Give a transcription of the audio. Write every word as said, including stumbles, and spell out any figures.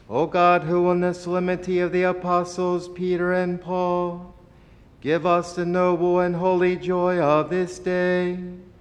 O God, who in the solemnity of the apostles Peter and Paul, give us the noble and holy joy of this day,